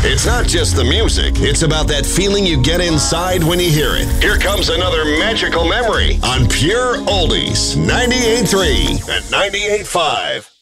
It's not just the music, it's about that feeling you get inside when you hear it. Here comes another magical memory on Pure Oldies, 98.3 and 98.5.